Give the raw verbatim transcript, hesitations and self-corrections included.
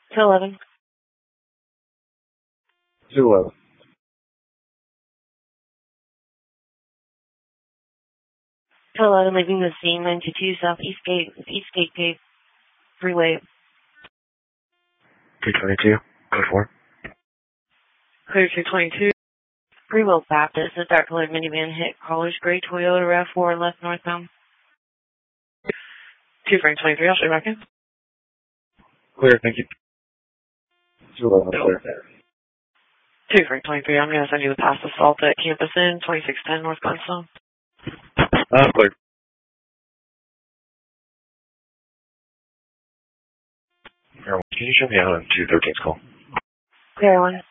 two eleven. two eleven. two eleven, leaving the scene, ninety-two Southeast Gate, Eastgate Gate, Freeway. two twenty-two, code four. Clear two twenty-two. Freewell Baptist, a dark colored minivan hit College Gray Toyota RAV four left northbound. two Frank twenty-three, I'll show you back in. Clear, thank you. two eleven, clear. two Frank twenty-three, I'm going to send you the past assault at Campus Inn, twenty-six ten North Glenstone. Uh, clear. Can you show me out on two thirteen's call? Clear one.